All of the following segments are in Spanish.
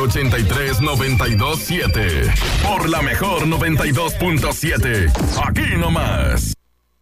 83-92-7. Por la mejor 92.7. Aquí nomás.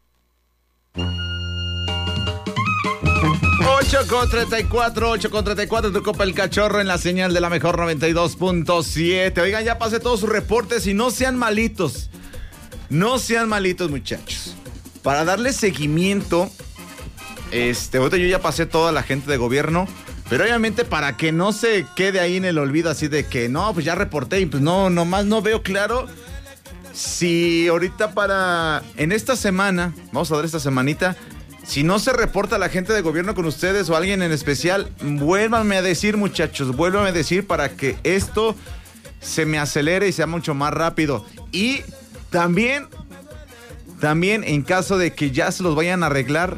8:34, tu copa el cachorro en la señal de la mejor 92.7. Oigan, ya pasé todos sus reportes y no sean malitos. No sean malitos, muchachos. Para darle seguimiento, ahorita yo ya pasé toda la gente de gobierno, pero obviamente para que no se quede ahí en el olvido así de que no, pues ya reporté y pues no, nomás no veo claro. Si ahorita en esta semana, vamos a dar esta semanita, si no se reporta la gente de gobierno con ustedes o alguien en especial, vuélvanme a decir, muchachos, vuélvanme a decir para que esto se me acelere y sea mucho más rápido. Y también en caso de que ya se los vayan a arreglar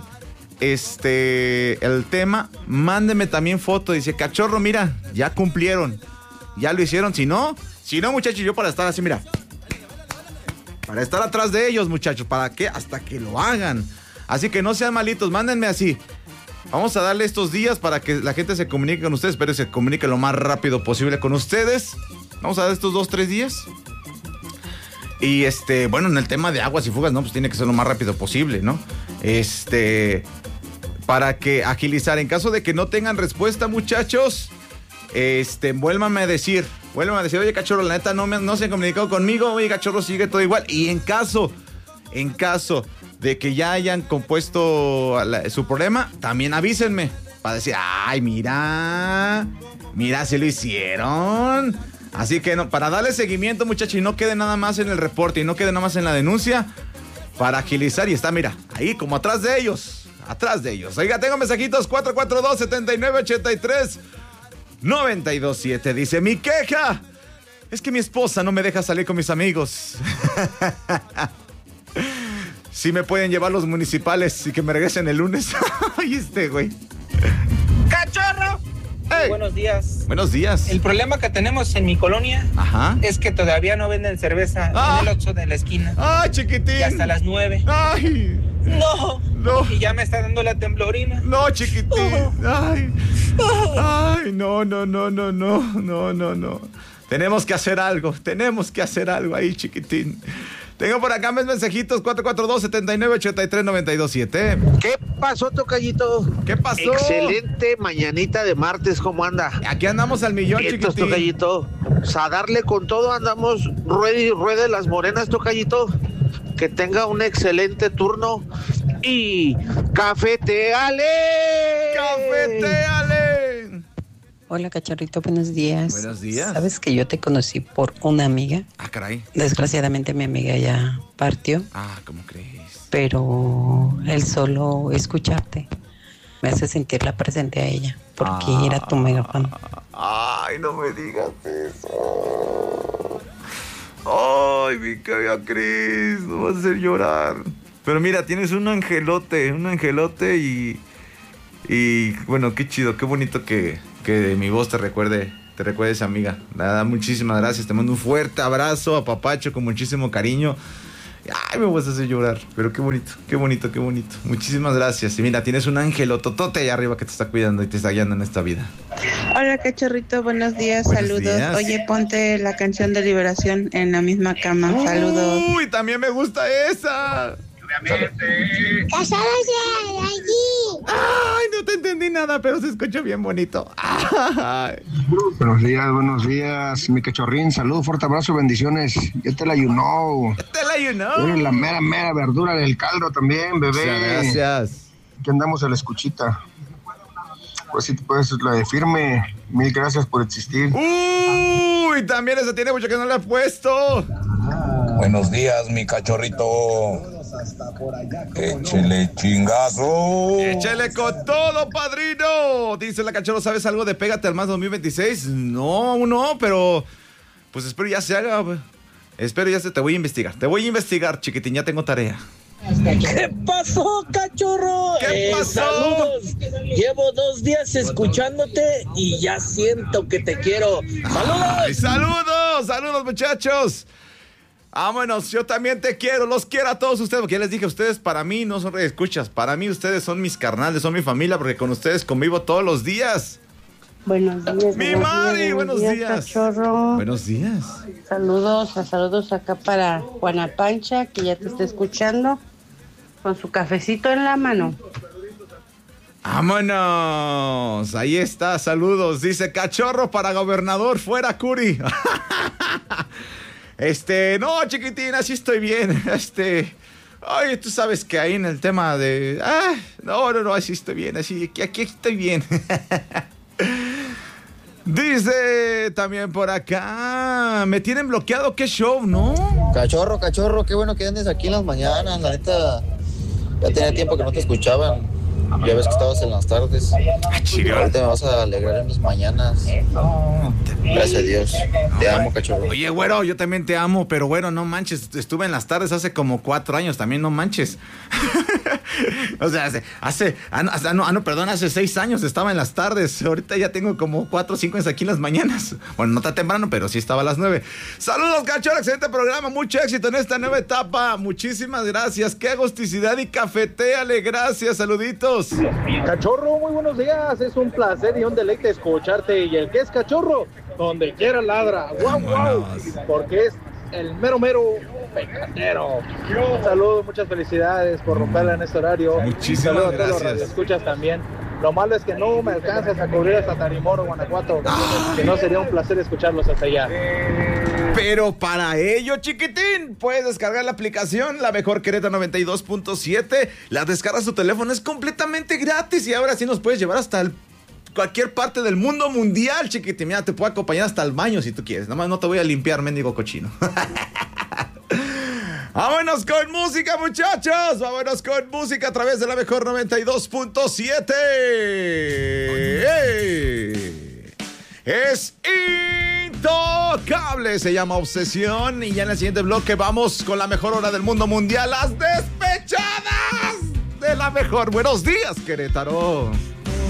el tema, mándenme también foto. Dice, cachorro, mira, ya cumplieron, ya lo hicieron. Si no, muchachos, yo para estar así, mira, para estar atrás de ellos, muchachos, ¿para qué? Hasta que lo hagan. Así que no sean malitos, mándenme así. Vamos a darle estos días para que la gente se comunique con ustedes, pero se comunique lo más rápido posible con ustedes. Vamos a dar estos 2-3 días. Y bueno, en el tema de aguas y fugas, no, pues tiene que ser lo más rápido posible, ¿no? Para que agilizar. En caso de que no tengan respuesta, muchachos, vuélvanme a decir, oye, cachorro, la neta no se han comunicado conmigo, oye, cachorro, sigue todo igual. Y en caso de que ya hayan compuesto su problema, también avísenme para decir, ay, mira, si lo hicieron. Así que no, para darle seguimiento, muchachos, y no quede nada más en el reporte y no quede nada más en la denuncia, para agilizar. Y está, mira, ahí como atrás de ellos. Oiga, tengo mensajitos, 442-7983-927. Dice, mi queja es que mi esposa no me deja salir con mis amigos. Si me pueden llevar los municipales y que me regresen el lunes. Ay, güey. ¡Cachorro! Hey. Buenos días. Buenos días. El problema que tenemos en mi colonia es que todavía no venden cerveza en el Oxxo de la esquina. ¡Ay, chiquitín! Y hasta las 9. ¡Ay! No. Y ya me está dando la temblorina. No, chiquitín. ¡Ay! ¡Ay! No. Tenemos que hacer algo ahí, chiquitín. Tengo por acá mis mensajitos, 442-7983-927. ¿Qué pasó, tocallito? ¿Qué pasó? Excelente mañanita de martes, ¿cómo anda? Aquí andamos al millón, Estos, chiquitín. tocallito, a darle con todo, andamos ruede y ruede las morenas, tocallito. Que tenga un excelente turno y cafeteale. ¡Cafeteale! Hola, cachorrito, buenos días. Buenos días. ¿Sabes que yo te conocí por una amiga? Ah, caray. Desgraciadamente mi amiga ya partió. Ah, ¿cómo crees? Pero el solo escucharte me hace sentirla presente a ella, porque era tu mega fan. Ay, no me digas eso. Ay, mi querida Cris, no vas a hacer llorar. Pero mira, tienes un angelote y bueno, qué chido, qué bonito que mi voz te recuerde esa amiga. Nada, muchísimas gracias, te mando un fuerte abrazo, apapacho con muchísimo cariño. Ay, me vas a hacer llorar, pero qué bonito. Muchísimas gracias. Y mira, tienes un angelototote allá arriba que te está cuidando y te está guiando en esta vida. Hola, cachorrito, buenos días, saludos. Días. Oye, ponte la canción de Liberación en la misma cama, saludos. Uy, también me gusta esa. ¡Casados de allí! Ay, no te entendí nada, pero se escucha bien bonito. Ay. Buenos días, mi cachorrín. Salud, fuerte abrazo, bendiciones. Ya te la ayunó. Eres la mera verdura del caldo también, bebé. Muchas gracias. Aquí andamos a la escuchita. Pues si te puedes, la de firme. Mil gracias por existir. Uy, también esa tiene mucho que no le he puesto. Buenos días, mi cachorrito. Échele chingazo. Échele con todo, padrino. Dice la cachorro, ¿sabes algo de Pégate al Más 2026? No, pero pues espero ya se haga. Te voy a investigar, chiquitín, ya tengo tarea. ¿Qué pasó, cachorro? ¿Qué pasó? Saludos. Llevo 2 días escuchándote y ya siento que te quiero. ¡Saludos! Ay, saludos, muchachos. Vámonos, yo también te quiero, los quiero a todos ustedes, porque ya les dije, ustedes para mí no son escuchas, para mí ustedes son mis carnales, son mi familia, porque con ustedes convivo todos los días. Buenos días. Mi Mari, buenos días. Cachorro. Buenos días. Saludos acá para Juana Pancha, que ya te está escuchando, con su cafecito en la mano. ¡Vámonos! Ahí está, saludos. Dice, cachorro para gobernador, fuera Curi. No, chiquitín, así estoy bien. Ay, tú sabes que ahí en el tema de... No, así estoy bien, aquí estoy bien. Dice también por acá, me tienen bloqueado, qué show, ¿no? Cachorro, qué bueno que andes aquí en las mañanas, la neta, ya tenía tiempo que no te escuchaban. Ya ves que estabas en las tardes. Ahorita me vas a alegrar en mis mañanas. Gracias a Dios. Te amo, cachorro. Oye, güero, yo también te amo, pero güero, no manches. Estuve en las tardes hace como 4 años, también no manches. O sea, hace 6 años estaba en las tardes. Ahorita ya tengo como 4 o 5 años aquí en las mañanas. Bueno, no tan temprano, pero sí estaba a las 9. Saludos, cachorro, excelente programa, mucho éxito en esta nueva etapa. Muchísimas gracias, qué agusticidad y cafetéale, gracias, saluditos. Cachorro, muy buenos días, es un placer y un deleite escucharte. Y el que es cachorro, donde quiera ladra. ¡Guau! Porque es el mero pecatero. Un saludo, muchas felicidades por romperla en este horario. Muchísimas gracias. A todos los radioescuchas también. Lo malo es que no me alcanzas a cubrir hasta Tarimoro, Guanajuato. Que no sería un placer escucharlos hasta allá. Pero para ello, chiquitín, puedes descargar la aplicación La Mejor Querétaro 92.7. La descargas tu teléfono, es completamente gratis. Y ahora sí nos puedes llevar hasta cualquier parte del mundo mundial, chiquitín. Mira, te puedo acompañar hasta el baño si tú quieres. Nada más no te voy a limpiar, mendigo cochino. Vámonos con música, muchachos. Vámonos con música a través de La Mejor 92.7. Es intocable, se llama Obsesión. Y ya en el siguiente bloque vamos con la mejor hora del mundo mundial, las despechadas de La Mejor. Buenos días, Querétaro.